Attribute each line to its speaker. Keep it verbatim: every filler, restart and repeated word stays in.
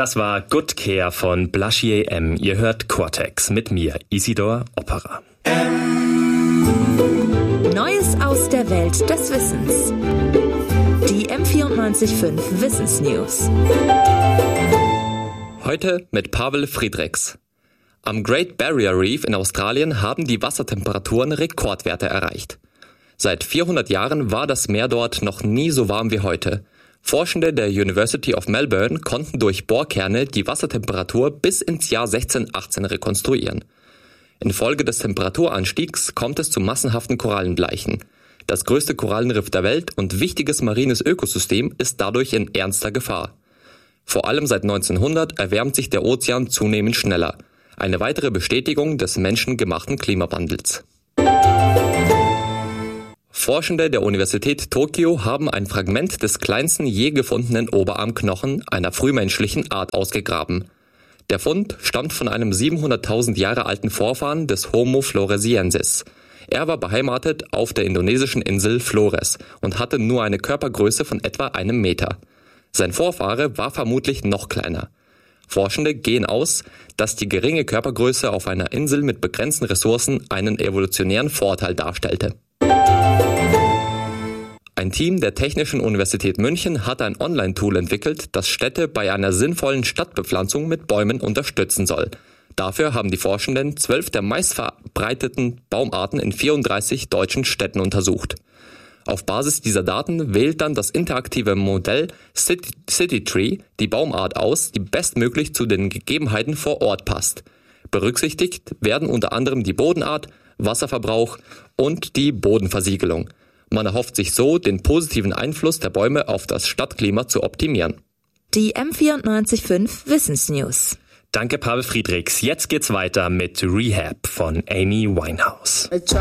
Speaker 1: Das war Good Care von Blaschier M. Ihr hört Cortex mit mir, Isidor Opera.
Speaker 2: Neues aus der Welt des Wissens. Die M vierundneunzig Komma fünf Wissensnews.
Speaker 3: Heute mit Pavel Friedrichs. Am Great Barrier Reef in Australien haben die Wassertemperaturen Rekordwerte erreicht. Seit vierhundert Jahren war das Meer dort noch nie so warm wie heute. Forschende der University of Melbourne konnten durch Bohrkerne die Wassertemperatur bis ins Jahr sechzehnhundertachtzehn rekonstruieren. Infolge des Temperaturanstiegs kommt es zu massenhaften Korallenbleichen. Das größte Korallenriff der Welt und wichtiges marines Ökosystem ist dadurch in ernster Gefahr. Vor allem seit neunzehnhundert erwärmt sich der Ozean zunehmend schneller. Eine weitere Bestätigung des menschengemachten Klimawandels. Forschende der Universität Tokio haben ein Fragment des kleinsten je gefundenen Oberarmknochen einer frühmenschlichen Art ausgegraben. Der Fund stammt von einem siebenhunderttausend Jahre alten Vorfahren des Homo floresiensis. Er war beheimatet auf der indonesischen Insel Flores und hatte nur eine Körpergröße von etwa einem Meter. Sein Vorfahre war vermutlich noch kleiner. Forschende gehen aus, dass die geringe Körpergröße auf einer Insel mit begrenzten Ressourcen einen evolutionären Vorteil darstellte. Ein Team der Technischen Universität München hat ein Online-Tool entwickelt, das Städte bei einer sinnvollen Stadtbepflanzung mit Bäumen unterstützen soll. Dafür haben die Forschenden zwölf der meistverbreiteten Baumarten in vierunddreißig deutschen Städten untersucht. Auf Basis dieser Daten wählt dann das interaktive Modell CityTree die Baumart aus, die bestmöglich zu den Gegebenheiten vor Ort passt. Berücksichtigt werden unter anderem die Bodenart, Wasserverbrauch und die Bodenversiegelung. Man erhofft sich so, den positiven Einfluss der Bäume auf das Stadtklima zu optimieren.
Speaker 2: Die M vierundneunzig Komma fünf Wissensnews.
Speaker 1: Danke, Pavel Friedrichs. Jetzt geht's weiter mit Rehab von Amy Winehouse.